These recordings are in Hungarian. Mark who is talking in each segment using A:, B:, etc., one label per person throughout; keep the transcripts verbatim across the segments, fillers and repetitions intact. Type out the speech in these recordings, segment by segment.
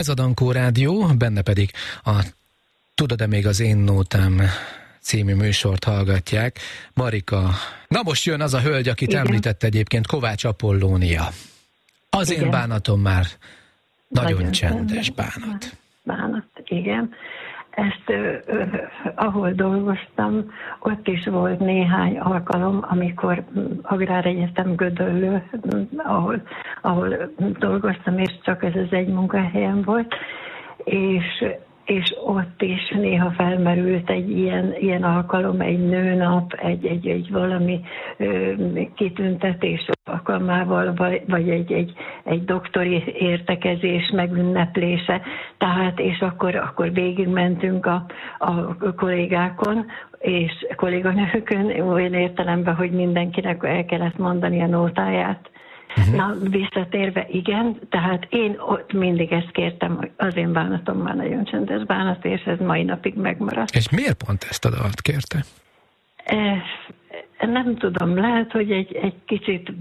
A: Ez a Dankó Rádió, benne pedig a Tudod-e még az én nótám című műsort hallgatják. Marika, na most jön az a hölgy, akit igen. említett egyébként, Kovács Apollónia. Az igen. én bánatom már nagyon, nagyon csendes bánat.
B: Bánat, igen. Ezt, ö, ö, ahol dolgoztam, ott is volt néhány alkalom, amikor Agráregyetem Gödöllő, ahol, ahol dolgoztam, és csak ez az egy munkahelyem volt, és és ott is néha felmerült egy ilyen, ilyen alkalom, egy nőnap, egy, egy, egy valami ö, kitüntetés alkalmával, vagy, vagy egy, egy, egy doktori értekezés megünneplése. Tehát, és akkor, akkor végigmentünk a, a kollégákon, és kolléganőkön, olyan értelemben, hogy mindenkinek el kellett mondani a nótáját. Uh-huh. Na, visszatérve, igen, tehát én ott mindig ezt kértem, hogy az én bánatom már nagyon csendes bánat, és ez mai napig megmaradt.
A: És miért pont ezt a dalt kérte?
B: E, nem tudom, lehet, hogy egy, egy kicsit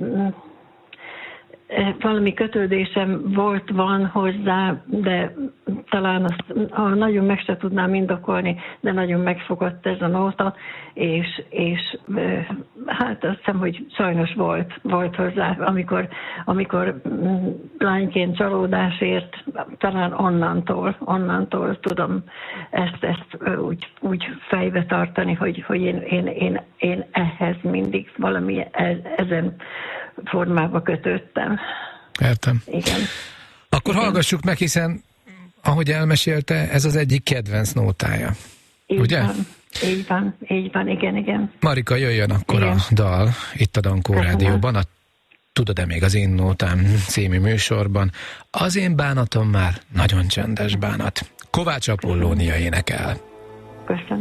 B: valami kötődésem volt, van hozzá, de talán azt, ha nagyon meg se tudnám indokolni, de nagyon megfogott ez a nóta, és, és hát azt hiszem, hogy sajnos volt, volt hozzá, amikor, amikor lányként csalódásért, talán onnantól, onnantól tudom ezt, ezt úgy, úgy fejbe tartani, hogy, hogy én, én, én, én ehhez mindig valami ezen formába kötődtem.
A: Értem.
B: Igen.
A: Akkor
B: igen.
A: hallgassuk meg, hiszen ahogy elmesélte, ez az egyik kedvenc nótája.
B: Így
A: ugye?
B: Van. Így van, így van, igen, igen.
A: Marika, jöjjön akkor igen. a dal itt a Dankó Rádióban, a Tudod-e még az én nótám című műsorban. Az én bánatom már nagyon csendes bánat. Kovács Apollónia énekel.
B: Köszönöm.